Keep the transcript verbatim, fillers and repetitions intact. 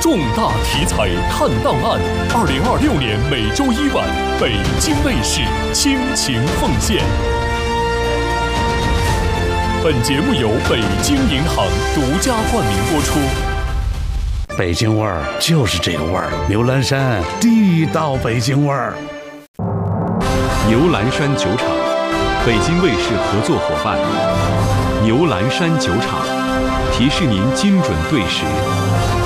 重大题材看档案，二零二六年每周一晚，北京卫视倾情奉献。本节目由北京银行独家冠名播出。 北京味儿就是这个味儿，牛栏山地道北京味儿。 牛栏山酒厂，北京卫视合作伙伴。牛栏山酒厂，提示您精准对时。